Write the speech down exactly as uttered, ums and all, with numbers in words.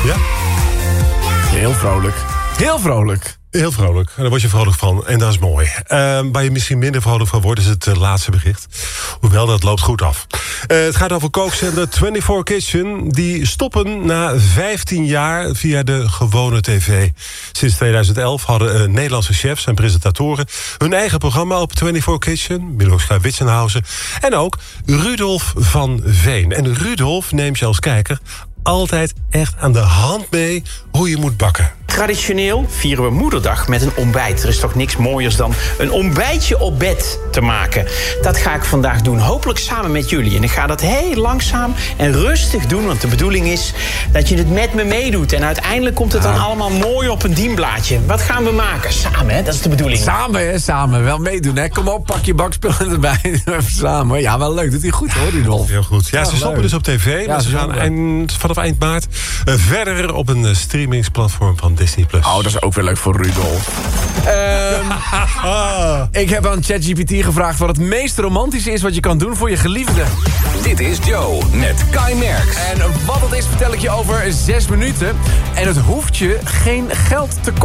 Ja? Heel vrolijk. Heel vrolijk. Heel vrolijk. En daar word je vrolijk van. En dat is mooi. Uh, waar je misschien minder vrolijk van wordt, is het uh, laatste bericht. Hoewel, dat loopt goed af. Uh, het gaat over kookzender twenty-four Kitchen. Die stoppen na vijftien jaar via de gewone tv. Sinds tweeduizend elf hadden uh, Nederlandse chefs en presentatoren hun eigen programma op twenty-four Kitchen. Miloska Witsenhausen. En ook Rudolf van Veen. En Rudolf neemt je als kijker altijd echt aan de hand mee hoe je moet bakken. Traditioneel vieren we Moederdag met een ontbijt. Er is toch niks mooiers dan een ontbijtje op bed te maken. Dat ga ik vandaag doen, hopelijk samen met jullie. En ik ga dat heel langzaam en rustig doen, want de bedoeling is dat je het met me meedoet. En uiteindelijk komt het dan ah. allemaal mooi op een dienblaadje. Wat gaan we maken? Samen, hè? Dat is de bedoeling. Samen, hè? Samen. Wel meedoen, hè? Kom op, pak je bakspullen erbij. Even samen. Ja, wel leuk. Doet hij goed, hoor, Rudolf. Heel goed. Ja, ja ze stoppen dus op tv. Ja, maar ze gaan eind, vanaf eind maart uh, verder op een uh, streamingsplatform van Disney plus. Oh, dat is ook weer leuk voor Rudolf. um, ik heb aan ChatGPT gevraagd wat het meest romantische is wat je kan doen voor je geliefde. Dit is Joe met Kai Merks. En wat het is vertel ik je over zes minuten. En het hoeft je geen geld te kosten.